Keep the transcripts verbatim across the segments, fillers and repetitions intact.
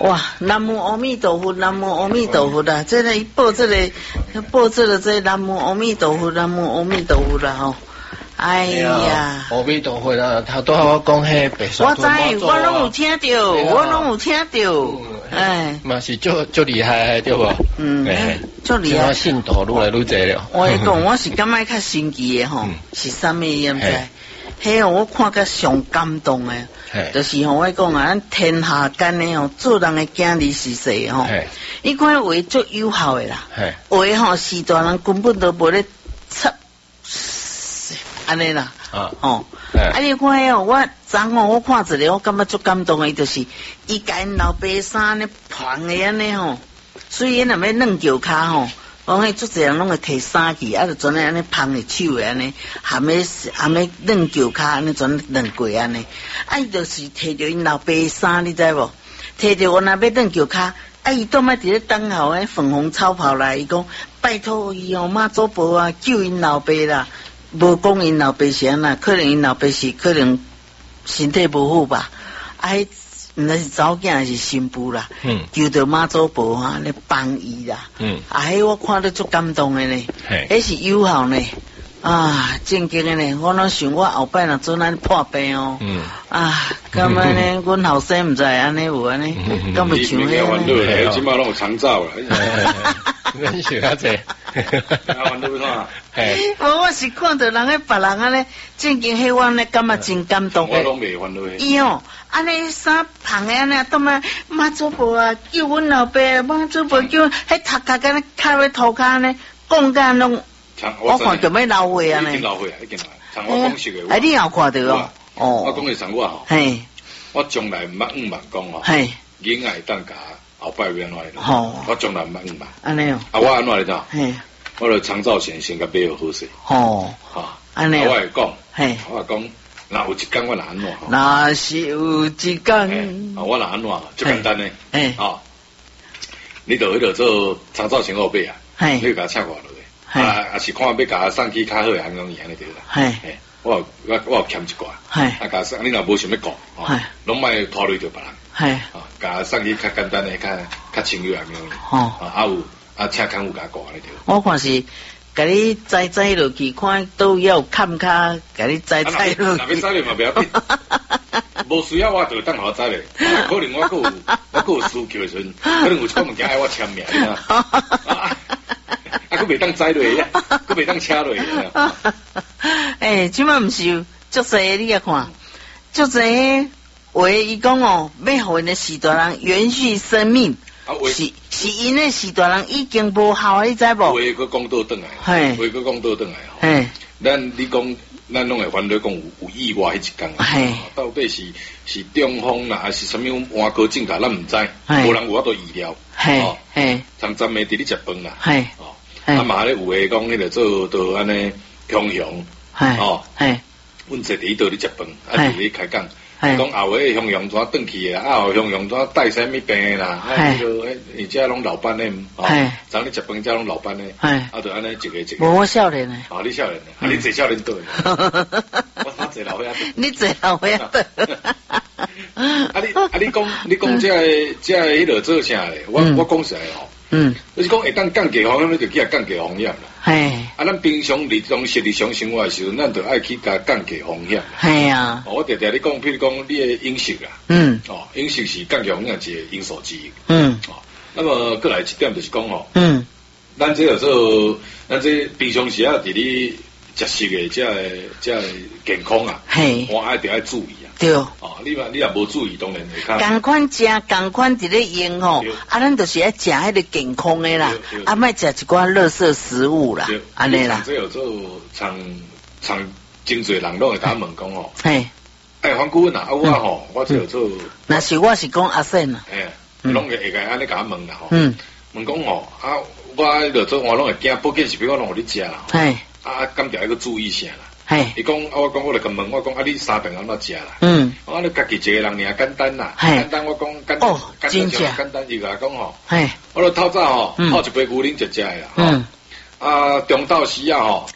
哇，南无阿弥陀佛，南无阿弥陀佛啦！这个报这个报这个这南无阿弥陀佛，南无阿弥陀佛啦吼！哎呀， 阿弥陀佛啦！他都我讲迄白沙我知，我拢有听到，我拢有听到，哎， 嘛是足足厉害对不？ 嗯，足厉害。 信徒愈来愈济了。 我讲，我是感觉较神奇的吼，是啥物也毋知。嘿，我看个上感动的，就是吼我讲啊，咱天下间的吼，做人的囝儿是谁吼？伊看话足有效的啦，话吼是大人根本都无咧插，安尼啦，哦，啊你看哦，我昨吼我看一个，我感觉足感动的，就是伊甲因老爸衫咧捧的安尼吼，所以因若要软脚骹吼。讲迄足侪人拢会摕衫去，啊，就全安尼捧伫手诶安尼，含咧含咧软脚骹安尼全软过安尼，啊，伊就是摕着因老爸衫，你知无？摕着我若要软脚骹，啊，伊倒摆伫咧等候诶粉红草袍来，伊讲拜托伊哦，妈祖婆啊，救因老爸啦！无讲因老爸是安那，可能因老爸是可能身体无好吧，啊。毋知是查某囝还是新妇啦，嗯，求着妈祖婆哈咧帮伊啦，嗯，啊，迄我看得足感动的呢，迄是有效呢，啊，正经的呢，我拢想我后摆若做咱破病哦，嗯，啊，咁样呢，阮后生毋知安尼有安尼，咁咪像迄个， 即摆拢有长照啦， 恁想啊这。 啊，你看， 嘿，我我是看到人个别人安尼，正经迄我呢感觉真感动我拢袂烦恼。 伊哦，安尼衫捧个安尼，当然妈祖婆啊，救阮老爸，妈祖婆救，迄头壳安尼靠咧涂骹安尼，讲甲拢，我看着要流血安尼。 已经流血，已经流。像我讲实个， 哎，你有看到哦？ 哦，我讲个像我吼， 嘿， 我从来毋捌五万讲吼， 嘿， 囡仔当甲后摆要安怎哩？ 吼， 我从来毋捌五万。 安尼哦。 啊，我安怎哩呾？ 嘿。 我著长照先先甲买好好势， 吼， 哈， 安尼， 我会讲， 嘿， 我会讲，若有一天我若安怎， 若是有一天， 我若安怎，最简单嘞， 嘿， 啊，你著迄著做长照先后买啊， 嘿， 你就甲请我落去，啊，也是看要甲送去较好诶安容易安尼对啦， 嘿， 我我我有欠一寡， 嘿， 啊，甲送你若无想要讲，嘿，拢莫拖累着别人， 嘿， 啊，甲送去较简单诶，较较清幽安容易， 吼， 啊有。啊，请看护甲顾安尼对。 我看是，甲你栽栽落去，看都要看卡，甲你栽栽落去。 若要栽咧嘛，不要紧。无需要我就当好栽咧。可能我佫有我佫有需求诶时阵，可能有一个物件爱我签名，你知道？啊，佫袂当栽落去，佫袂当车落去。 诶，即摆毋是足侪，你啊看，足侪话伊讲哦，要互因诶时代人延续生命。啊，是是因为时代人已经无效，你知无？ 话佮讲倒转来， 嘿， 话佮讲倒转来吼。 嘿， 咱你讲，咱拢会烦恼讲有有意外迄一天啊。嘿，到底是是中风啦，还是什么换科症噶？咱毋知，无人有法度预料。 嘿，嘿， 常咱们伫咧食饭啦。 嘿， 哦，啊嘛咧有诶讲迄个做做安尼雄雄。嘿，哦，嘿，阮坐伫倒咧食饭，啊伫咧开讲。讲后尾向阳怎转去啊？啊后向阳怎带啥物病啦？啊，迄个而且拢老板咧，哦，昨日食饭遮拢老板咧，啊，就安尼一个一个。 无我少年诶。 啊，你少年诶，啊，你坐少年队。我我坐老伙仔。 你坐老伙仔。 啊你啊你讲你讲这个这个迄个做啥咧？我我讲实吼。嗯。你是讲会当降低风险，你就去啊降低风险啦。嘿。啊，咱平常日常实日常生活诶时阵，咱就爱去甲降低风险。 系啊。 我常常咧讲，譬如讲你诶饮食啦。嗯。哦，饮食是降低风险一个因素之一。嗯。哦，那么过来一点就是讲吼。嗯。咱这个做，咱这平常时啊，伫咧食食诶，这个这个健康啊，嘿，我爱得爱注意啊。对。哦，你嘛你也无注意，当然会较。 共款食，共款伫咧用吼，啊，咱就是爱食迄个健康诶啦，啊，莫食一寡垃圾食物啦，安尼啦。 这有做常常真侪人拢会甲我问讲吼，嘿，哎，黄顾问啊，啊我吼，我这有做。 那是我是讲阿sen啊。 哎，拢会会甲安尼甲我问啦吼。嗯。问讲吼，啊，我就做我拢会惊，不紧是比我拢互你食啦。嘿。啊，敢着爱去注意啥啦？嘿，伊讲，啊，我讲，我来甲问，我讲，啊，你三顿安怎食啦？嗯，我你家己一个人尔简单啦，简单，我讲简单，简单，简单，伊甲讲吼，嘿，我著透早吼，泡一杯牛奶就食啦，嗯，啊，中昼时啊吼，嘿，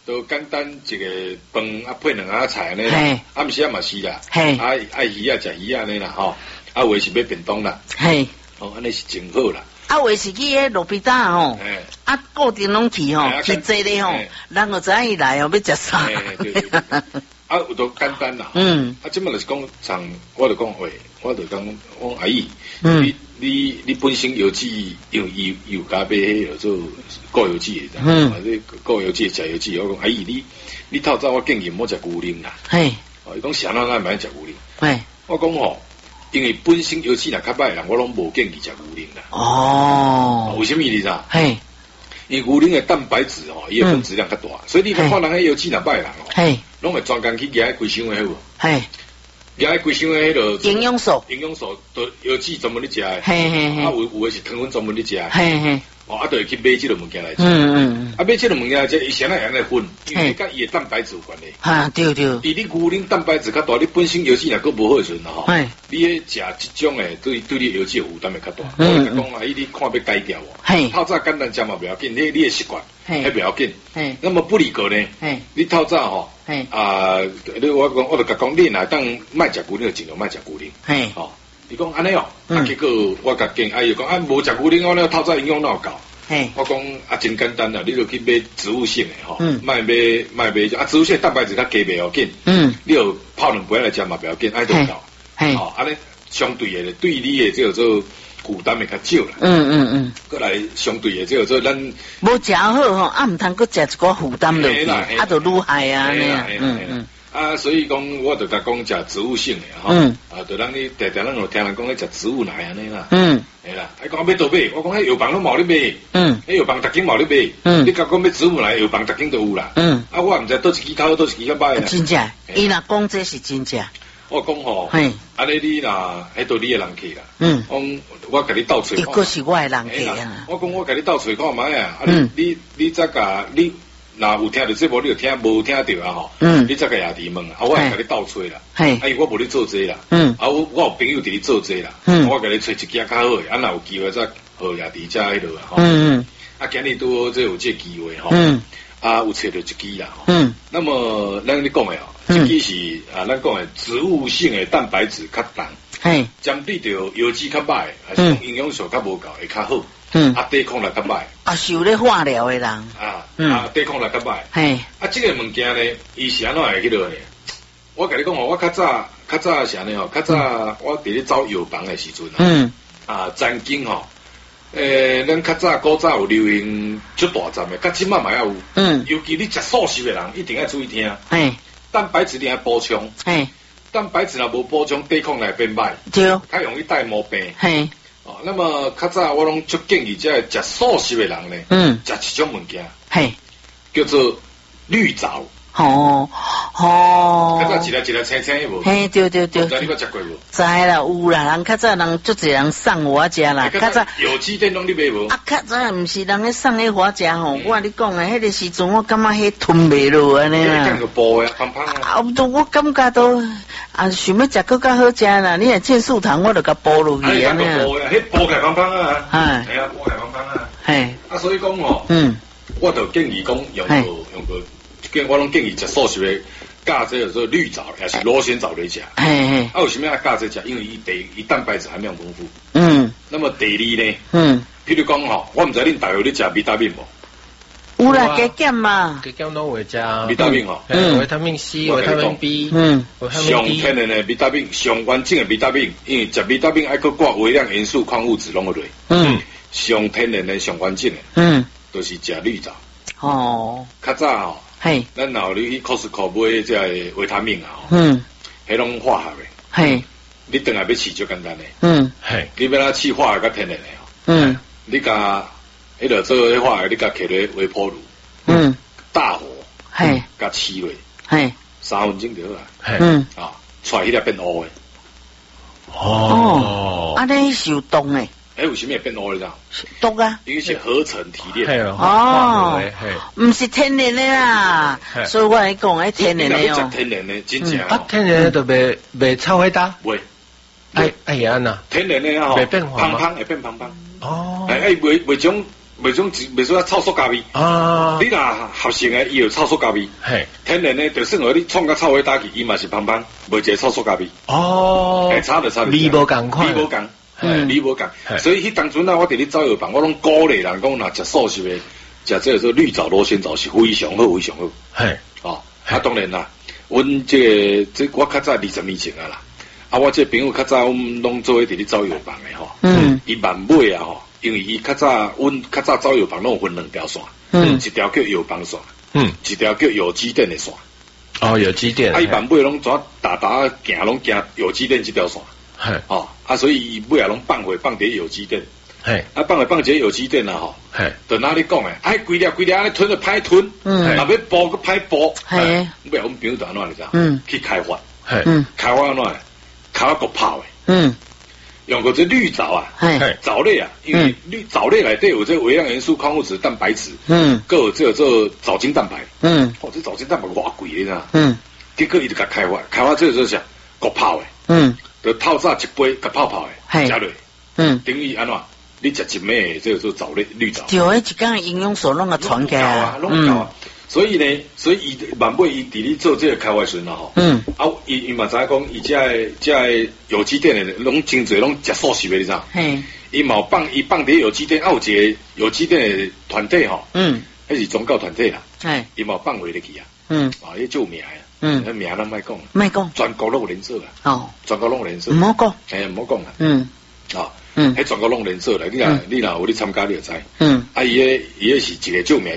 都简单一个饭啊配两下菜安尼啦，暗时啊嘛是啦，啊爱鱼啊食鱼安尼啦吼，啊为是要便当啦，嘿，哦安尼是真好啦。 啊为是去迄路边搭吼，啊固定拢去吼，去坐咧吼，人就知影伊来哦要食啥。 啊有都简单啦，嗯，啊即摆就是讲像我就讲话，我就讲我阿姨，你你你本身油脂用油油加买迄个做高油脂的，嗯，你高油脂食油脂，我讲阿姨你你透早我建议莫食牛奶啦，嘿，哦伊讲啥人咱买食牛奶，嘿，我讲吼，因为本身油脂若较歹人，我拢无建议食牛奶啦，哦，为什么你知道？嘿。因为牛奶的蛋白质吼，伊的分子量较大，所以你看人迄油脂若歹人哦，拢会专工去夹规箱的迄个，嘿，夹规箱的迄个营养素， 营养素都油脂专门咧食的，嘿嘿嘿，啊有有的是糖分专门咧食的，嘿嘿，哦啊，就会去买即个物件来食，嗯嗯，啊买即个物件来食，伊先来安尼分，因为甲伊的蛋白质有关系， 啊对对， 伊你牛奶蛋白质较大，你本身油脂若个无好时阵吼，你咧食即种诶，对对你油脂负担会较大，我甲讲啊，伊你看要改掉哦，嘿，透早简单食嘛不要紧，你你的习惯。迄不要紧，那么不离个呢？你透早吼，啊，你我讲我就甲讲，你若当卖食牛奶，尽量卖食牛奶。吼，你讲安尼哦，啊，结果我甲建议伊讲啊，无食牛奶，我咧透早营养哪有够？我讲啊，真简单啦，你就去买植物性的吼，卖买卖买啊，植物性蛋白质较低不要紧，嗯，你有泡两杯来食嘛不要紧，爱就够。吼，安尼相对的对你的叫做。负担会较少啦，嗯嗯嗯，过来相对的即个做咱无食好吼，啊毋通搁食一个负担落去，啊就愈害啊，嗯嗯， 啊所以讲我就甲讲食植物性的吼，啊就咱你常常咱有听人讲咧食植物奶安尼啦，嗯，系啦，啊讲要倒买，我讲迄药房拢冇咧买，嗯，迄药房逐间冇咧买，嗯，你甲讲要植物奶，药房逐间都有啦，嗯，啊我毋知倒一支好，倒一支较歹啦， 真正，伊若讲这是真正。 我讲吼，安尼你若迄度你的人客啦，嗯，我我甲你斗找看， 伊个是我的人客啊。 我讲我甲你斗找看卖啊，啊你你你再甲你若有听到节目，你就听，无听到啊吼，嗯，你再甲亚迪问啊，我会甲你斗找啦，嘿，啊因为我无咧做这啦，嗯，啊我我有朋友伫咧做这啦，嗯，我甲你找一件较好诶，啊若有机会再和亚迪遮迄落啊，吼，嗯嗯，啊今日拄这有这机会吼，嗯，啊有找到一支啦，嗯，那么咱你讲诶哦。这支是啊，咱讲的植物性的蛋白质较重，嘿，相对着油脂较歹，还是讲营养素较无够会较好，嗯，啊抵抗力较歹， 啊受咧化疗的人， 啊，啊抵抗力较歹，嘿，啊这个物件呢，伊是安怎会去落呢？我甲你讲哦，我较早较早是安尼哦，较早我伫咧走药房的时阵，嗯，啊曾经吼，诶，咱较早古早有流行出大站的，甲即摆嘛也有，嗯，尤其你食素食的人一定要注意听，嘿。蛋白质你要补充，嘿，蛋白质若无补充，抵抗力变歹，对，较容易带毛病，嘿，哦，那么较早我拢足建议即个食素食的人呢，嗯，食一种物件，嘿，叫做绿藻，哦哦，较早一粒一粒青青的无， 嘿，对对对， 知你捌食过无？ 知啦，有啦，人较早人足侪人送我食啦， 较早有机店拢你买无？ 啊，较早毋是人咧送咧我食吼，我你讲诶，迄个时阵我感觉迄吞袂落安尼啦， 感觉薄呀，胖胖啊， 啊，我感觉都啊，想要食更较好食啦，你若健素糖我就甲剥落去安尼啊，薄呀，迄薄起胖胖啊，系，系啊，薄起胖胖啊，系，啊，所以讲吼，嗯，我就建议讲用个用个。我拢建议食素食的，加这个做绿藻，也是螺旋藻来食。嘿嘿。啊，为什么要加这食？因为伊第伊蛋白质含量丰富。嗯。那么第二呢？嗯。譬如讲吼，我毋知恁大学咧食维他命无？ 有啦，加减嘛。 加减拢会食。 维他命吼。 嗯。维他命 C、维他命 B。嗯。 上天然的维他命，上完整的维他命，因为食维他命爱去挂微量元素、矿物质拢落。嗯。上天然的、上完整的。嗯。都是食绿藻。哦。较早吼。嘿，咱老你去 Costco 买这维他命啊，嗯，迄拢化学的，嘿，你等下要试就简单的，嗯，嘿，你要哪试化学甲天然的哦，嗯，你甲迄个做迄化学，你甲摕咧微波炉，嗯，大火，嘿，甲试落，嘿，三分钟就好啊，嘿，嗯，啊，出来迄粒变乌的， 哦，啊，你受冻诶。 哎，为什么会变乌咧？ 毒啊！ 因为是合成提炼。 哦，唔是天然的啦，所以我来讲，哎，天然的哦。天然的，真正啊，天然的都袂袂臭迄搭。 袂。 哎哎呀呐， 天然的啊， 袂变黄胖胖会变胖胖。哦。哎哎，袂袂种袂种袂说臭塑胶味啊！你若合成诶，伊有臭塑胶味。嘿，天然诶，就算互你创个臭味打去，伊嘛是芳芳，袂一个臭塑胶味。哦，哎，差着差着， 味无共款， 味无共，哎，味无共。所以迄当阵啊，我伫咧走药房，我拢鼓励人讲，若食素食诶，食这个做绿藻螺旋藻是非常好，非常好。嘿，哦，啊，当然啦，阮这个这我较早二十年前啊啦，啊，我这朋友较早我们拢做迄伫咧走药房诶吼，嗯，伊万买啊吼。因为伊较早，阮较早走药房拢有分两条线，嗯，一条叫药房线，嗯，一条叫有机店的线。 哦，有机店。 啊，伊万尾拢怎打打行拢行有机店这条线，嘿，哦，啊，所以伊尾啊拢放回放伫有机店，嘿，啊，放回放伫有机店啊，吼，嘿，就哪里讲诶？哎，规条规条安尼吞就歹吞，嗯，若要剥个歹剥，嘿，尾啊，阮朋友就安怎你知道？嗯，去开发，嘿，嗯，开发安怎？开发个泡诶，嗯。用过这绿藻啊，藻类啊，因为绿藻类内底有这微量元素、矿物质、蛋白质，嗯，各有这个这藻精蛋白，嗯，哦，这藻精蛋白偌贵的呐，嗯，结果伊就甲开发，开发这个就是啥，国泡的，嗯，就透早一杯甲泡泡的，加落，嗯，等于安怎？你食一枚的这个做藻类绿藻， 就迄一缸营养素拢个传起来啊，拢够啊。所以呢，所以伊万尾伊伫咧做这个开发时阵吼，嗯，啊，伊伊嘛知影讲，伊遮个遮个有机店的拢真侪拢食素食的，你知道？嘿，伊嘛有放伊放伫有机店，啊有一个有机店的团体吼，嗯，迄是宗教团体啦，哎，伊嘛有放回入去啊，嗯，啊，伊做名啊，嗯，迄名咱莫讲， 莫讲， 全国拢有连锁啦，哦，全国拢有连锁， 唔好讲， 哎，唔好讲啦，嗯，啊。嗯，迄全国拢连锁啦，你若你若有咧参加你就知。嗯，啊伊个伊个是一个救命。